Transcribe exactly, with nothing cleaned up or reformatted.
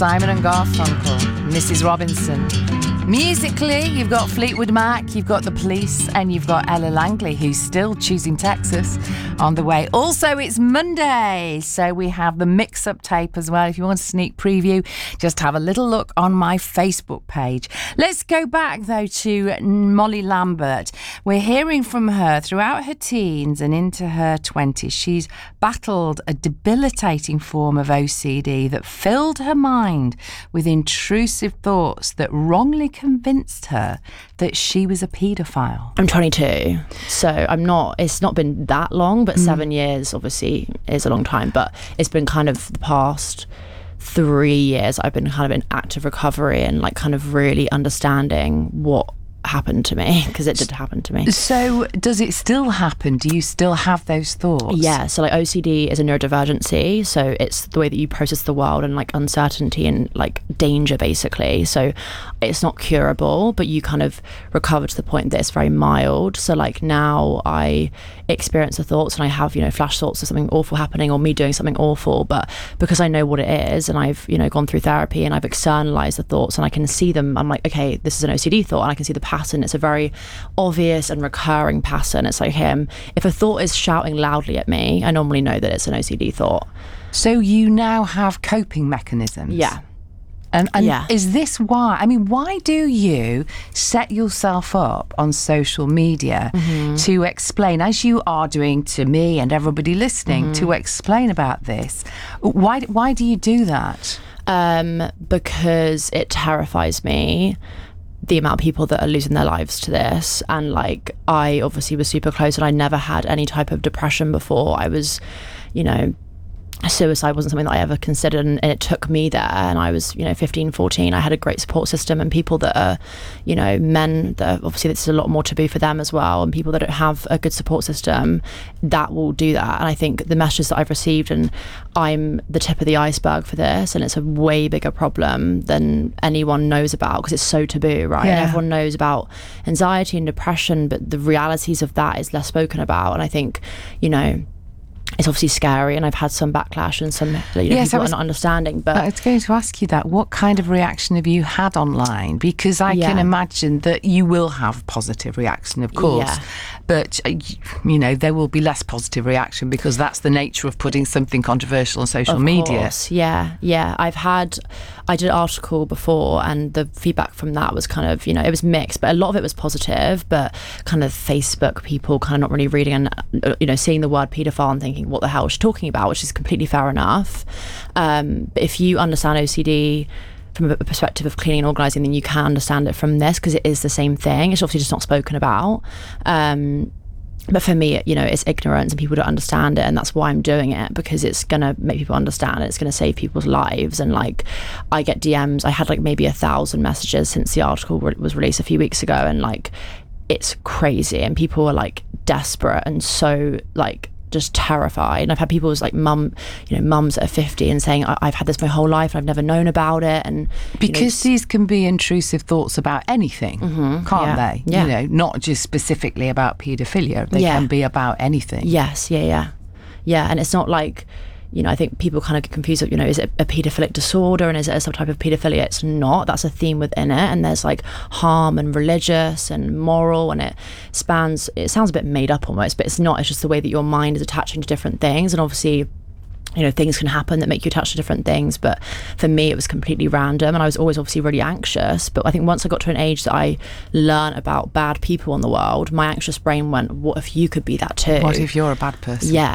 Simon and Garfunkel, Missus Robinson. Musically, you've got Fleetwood Mac, you've got The Police, and you've got Ella Langley, who's still choosing Texas on the way. Also, it's Monday, so we have the mix-up tape as well. If you want a sneak preview, just have a little look on my Facebook page. Let's go back, though, to Molly Lambert. We're hearing from her throughout her teens and into her twenties. She's battled a debilitating form of O C D that filled her mind with intrusive thoughts that wrongly convinced her that she was a paedophile. I'm twenty-two, so I'm not, it's not been that long, but mm. seven years obviously is a long time, but it's been kind of the past three years I've been kind of in active recovery and like kind of really understanding what happened to me, because it did happen to me. So does it still happen? Do you still have those thoughts? Yeah, so like O C D is a neurodivergency, so it's the way that you process the world and like uncertainty and like danger basically. So it's not curable, but you kind of recover to the point that it's very mild. So like now I experience the thoughts and I have, you know, flash thoughts of something awful happening or me doing something awful, but because I know what it is and I've, you know, gone through therapy and I've externalized the thoughts and I can see them, I'm like, okay, this is an O C D thought, and I can see the pattern. It's a very obvious and recurring pattern. It's like him, if a thought is shouting loudly at me, I normally know that it's an O C D thought. So you now have coping mechanisms? Yeah. And, and yeah. is this why, I mean, why do you set yourself up on social media mm-hmm. to explain, as you are doing to me and everybody listening, mm-hmm. to explain about this? Why, why do you do that? Um, because it terrifies me, the amount of people that are losing their lives to this. And like, I obviously was super close and I never had any type of depression before. I was, you know, suicide wasn't something that I ever considered, and, and it took me there, and I was, you know, fifteen, fourteen. I had a great support system, and people that are, you know, men that are, obviously this is a lot more taboo for them as well, and people that don't have a good support system, that will do that. And I think the messages that I've received, and I'm the tip of the iceberg for this, and it's a way bigger problem than anyone knows about because it's so taboo, right? Yeah. And everyone knows about anxiety and depression, but the realities of that is less spoken about. And I think, you know, it's obviously scary, and I've had some backlash and some, you know, yes, people I was, are not understanding. But I was going to ask you that. What kind of reaction have you had online? Because I yeah. can imagine that you will have positive reaction, of course. Yeah. But, you know, there will be less positive reaction because that's the nature of putting something controversial on social of media. Course. Yeah, yeah. I've had, I did an article before, and the feedback from that was kind of, you know, it was mixed, but a lot of it was positive, but kind of Facebook people kind of not really reading and, you know, seeing the word paedophile and thinking, what the hell is she talking about, which is completely fair enough. Um, but if you understand O C D from a perspective of cleaning and organising, then you can understand it from this, because it is the same thing. It's obviously just not spoken about. Um, but for me, you know, it's ignorance and people don't understand it, and that's why I'm doing it, because it's going to make people understand it. It's going to save people's lives. And like, I get D Ms. I had like maybe a thousand messages since the article re- was released a few weeks ago, and like, it's crazy, and people are like desperate and so like just terrified. And I've had people who's like mum, you know, mums that are fifty and saying, I- I've had this my whole life and I've never known about it. And because you know, these can be intrusive thoughts about anything, mm-hmm, can't yeah, they? Yeah. You know, not just specifically about paedophilia. They yeah. can be about anything. Yes, yeah, yeah. Yeah, and it's not like, you know, I think people kind of get confused, you know, is it a paedophilic disorder and is it some type of paedophilia? It's not. That's a theme within it. And there's like harm and religious and moral, and it spans, it sounds a bit made up almost, but it's not. It's just the way that your mind is attaching to different things. And obviously, you know, things can happen that make you attach to different things. But for me, it was completely random, and I was always obviously really anxious. But I think once I got to an age that I learned about bad people in the world, my anxious brain went, what if you could be that too? What if you're a bad person? Yeah,